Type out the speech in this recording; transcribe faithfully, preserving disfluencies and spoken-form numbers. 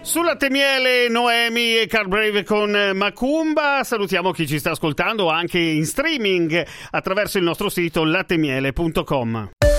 Su Latte Miele, Noemi e Carl Brave con Macumba. Salutiamo chi ci sta ascoltando anche in streaming attraverso il nostro sito latte miele punto com.